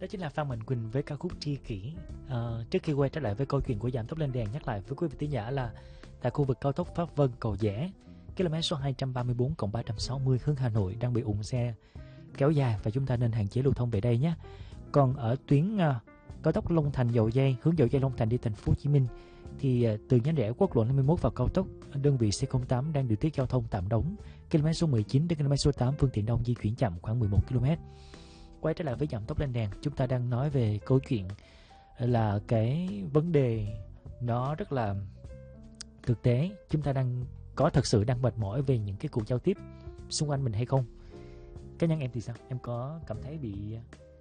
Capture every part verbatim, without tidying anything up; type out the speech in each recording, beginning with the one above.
Đó chính là Phan Mạnh Quỳnh với ca khúc Tri Kỷ. À, trước khi quay trở lại với câu chuyện của Giảm Tốc Lên Đèn, nhắc lại với quý vị thính giả là tại khu vực cao tốc Pháp Vân Cầu Giẽ, km số hai trăm ba mươi bốn cộng ba trăm sáu mươi hướng Hà Nội đang bị ùn xe kéo dài và chúng ta nên hạn chế lưu thông về đây nhé. Còn ở tuyến uh, cao tốc Long Thành Dầu Giây, hướng Dầu Giây Long Thành đi thành phố Hồ Chí Minh thì uh, từ nhánh rẽ quốc lộ năm mươi mốt vào cao tốc, đơn vị C không tám đang điều tiết giao thông tạm đóng km số mười chín đến km số tám, phương tiện đông di chuyển chậm khoảng mười một ki lô mét. Quay trở lại với Giảm Tốc Lên Đèn, chúng ta đang nói về câu chuyện là cái vấn đề nó rất là thực tế. Chúng ta đang có thật sự đang mệt mỏi về những cái cuộc giao tiếp xung quanh mình hay không? Cá nhân em thì sao? Em có cảm thấy bị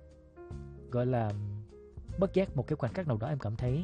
gọi là bất giác một cái khoảnh khắc nào đó em cảm thấy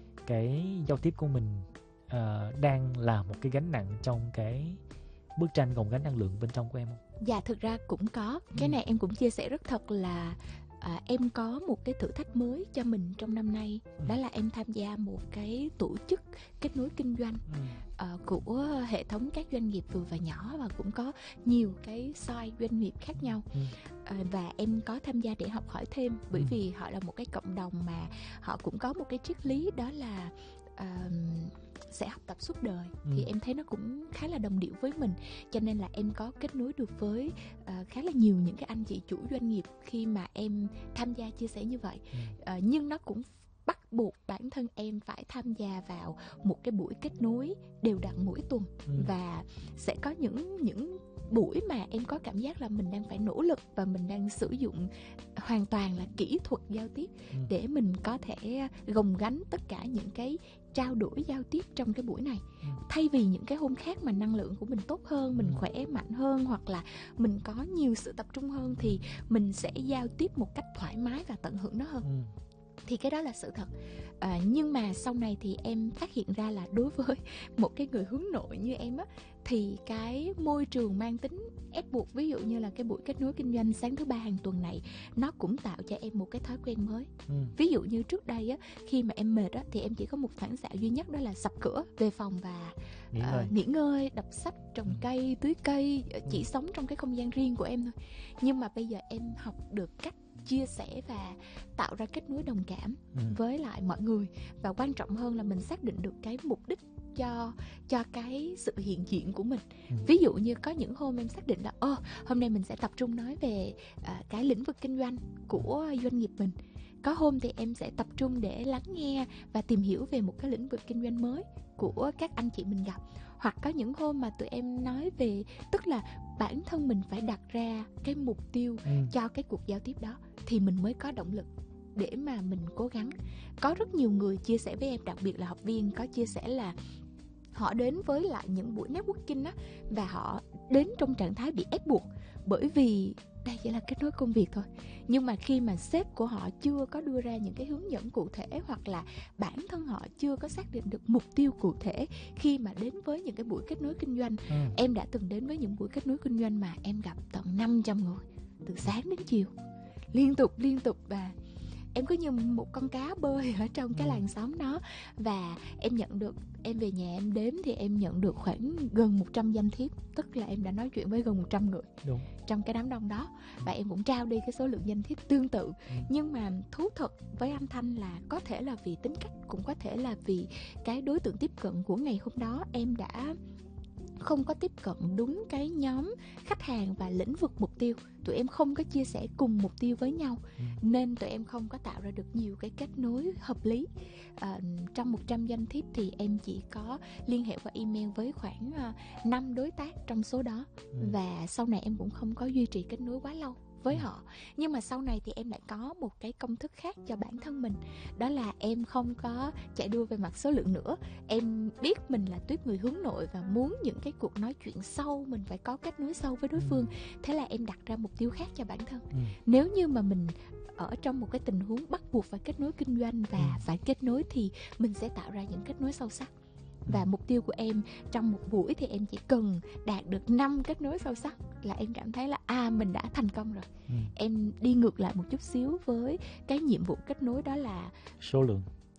cái giao tiếp của mình uh, đang là một cái gánh nặng trong cái bức tranh gồng gánh năng lượng bên trong của em không? Dạ, thực ra cũng có. Cái ừ. này em cũng chia sẻ rất thật là à, em có một cái thử thách mới cho mình trong năm nay. ừ. Đó là em tham gia một cái tổ chức kết nối kinh doanh ừ. uh, của hệ thống các doanh nghiệp vừa và nhỏ, và cũng có nhiều cái size doanh nghiệp khác nhau. ừ. uh, Và em có tham gia để học hỏi thêm, bởi ừ. vì họ là một cái cộng đồng mà họ cũng có một cái triết lý, đó là uh, sẽ học tập suốt đời. ừ. Thì em thấy nó cũng khá là đồng điệu với mình, cho nên là em có kết nối được với uh, khá là nhiều những cái anh chị chủ doanh nghiệp khi mà em tham gia chia sẻ như vậy. ừ. uh, Nhưng nó cũng bắt buộc bản thân em phải tham gia vào một cái buổi kết nối đều đặn mỗi tuần. ừ. Và sẽ có những những buổi mà em có cảm giác là mình đang phải nỗ lực và mình đang sử dụng hoàn toàn là kỹ thuật giao tiếp ừ. để mình có thể gồng gánh tất cả những cái trao đổi giao tiếp trong cái buổi này. ừ. Thay vì những cái hôm khác mà năng lượng của mình tốt hơn, mình ừ. khỏe mạnh hơn, hoặc là mình có nhiều sự tập trung hơn, thì mình sẽ giao tiếp một cách thoải mái và tận hưởng nó hơn. ừ. Thì cái đó là sự thật. à, Nhưng mà sau này thì em phát hiện ra là đối với một cái người hướng nội như em á, thì cái môi trường mang tính ép buộc, ví dụ như là cái buổi kết nối kinh doanh sáng thứ ba hàng tuần này, nó cũng tạo cho em một cái thói quen mới. ừ. Ví dụ như trước đây á, khi mà em mệt á, thì em chỉ có một phản xạ duy nhất, đó là sập cửa về phòng và nghỉ ngơi, uh, nghỉ ngơi đọc sách, trồng ừ. cây, tưới cây, chỉ ừ. sống trong cái không gian riêng của em thôi. Nhưng mà bây giờ em học được cách chia sẻ và tạo ra kết nối đồng cảm ừ. với lại mọi người, và quan trọng hơn là mình xác định được cái mục đích cho cho cái sự hiện diện của mình. ừ. Ví dụ như có những hôm em xác định là ô, hôm nay mình sẽ tập trung nói về uh, cái lĩnh vực kinh doanh của doanh nghiệp mình. Có hôm thì em sẽ tập trung để lắng nghe và tìm hiểu về một cái lĩnh vực kinh doanh mới của các anh chị mình gặp. Hoặc có những hôm mà tụi em nói về, tức là bản thân mình phải đặt ra cái mục tiêu ừ. cho cái cuộc giao tiếp đó, thì mình mới có động lực để mà mình cố gắng. Có rất nhiều người chia sẻ với em, đặc biệt là học viên, có chia sẻ là họ đến với lại những buổi networking á, và họ đến trong trạng thái bị ép buộc, bởi vì đây chỉ là kết nối công việc thôi. Nhưng mà khi mà sếp của họ chưa có đưa ra những cái hướng dẫn cụ thể, hoặc là bản thân họ chưa có xác định được mục tiêu cụ thể khi mà đến với những cái buổi kết nối kinh doanh. ừ. Em đã từng đến với những buổi kết nối kinh doanh mà em gặp tận năm trăm người từ sáng đến chiều, liên tục liên tục, và em cứ như một con cá bơi ở trong cái làn sóng đó. Và em nhận được, em về nhà em đếm thì em nhận được khoảng gần một trăm danh thiếp, tức là em đã nói chuyện với gần một trăm người. Đúng. Trong cái đám đông đó. Và em cũng trao đi cái số lượng danh thiếp tương tự. ừ. Nhưng mà thú thật với anh Thanh là có thể là vì tính cách, cũng có thể là vì cái đối tượng tiếp cận của ngày hôm đó em đã không có tiếp cận đúng cái nhóm khách hàng và lĩnh vực mục tiêu. Tụi em không có chia sẻ cùng mục tiêu với nhau, ừ. nên tụi em không có tạo ra được nhiều cái kết nối hợp lý. à, Trong một trăm danh thiếp thì em chỉ có liên hệ qua email với khoảng uh, năm đối tác trong số đó. ừ. Và sau này em cũng không có duy trì kết nối quá lâu với họ. Nhưng mà sau này thì em lại có một cái công thức khác cho bản thân mình, đó là em không có chạy đua về mặt số lượng nữa. Em biết mình là tuýp người hướng nội và muốn những cái cuộc nói chuyện sâu, mình phải có kết nối sâu với đối phương. Thế là em đặt ra mục tiêu khác cho bản thân. ừ. Nếu như mà mình ở trong một cái tình huống bắt buộc phải kết nối kinh doanh và ừ. phải kết nối, thì mình sẽ tạo ra những kết nối sâu sắc. Và mục tiêu của em trong một buổi thì em chỉ cần đạt được năm kết nối sâu sắc là em cảm thấy là à, mình đã thành công rồi. ừ. Em đi ngược lại một chút xíu với cái nhiệm vụ kết nối, đó là số lượng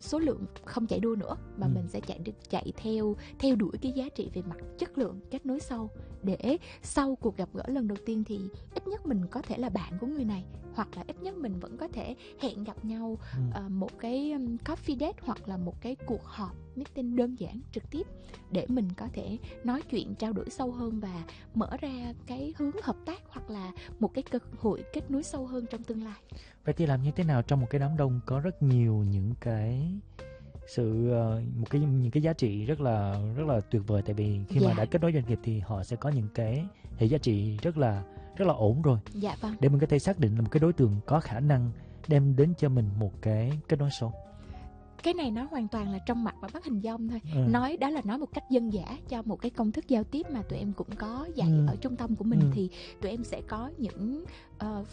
số lượng không chạy đua nữa, mà ừ. mình sẽ chạy chạy theo theo đuổi cái giá trị về mặt chất lượng, kết nối sâu, để sau cuộc gặp gỡ lần đầu tiên thì ít nhất mình có thể là bạn của người này, hoặc là ít nhất mình vẫn có thể hẹn gặp nhau ừ. uh, một cái um, coffee date hoặc là một cái cuộc họp meeting đơn giản trực tiếp, để mình có thể nói chuyện trao đổi sâu hơn và mở ra cái hướng hợp tác hoặc là một cái cơ hội kết nối sâu hơn trong tương lai. Vậy thì làm như thế nào trong một cái đám đông có rất nhiều những cái sự uh, một cái những cái giá trị rất là rất là tuyệt vời, tại vì khi dạ. mà đã kết nối doanh nghiệp thì họ sẽ có những cái hệ giá trị rất là rất là ổn rồi. Dạ vâng. Để mình có thể xác định là một cái đối tượng có khả năng đem đến cho mình một cái kết nối sâu. Cái này nó hoàn toàn là trong mặt và bắt hình dong thôi. ừ. Nói đó là nói một cách dân dã cho một cái công thức giao tiếp mà tụi em cũng có dạy ừ. ở trung tâm của mình. ừ. Thì tụi em sẽ có những uh,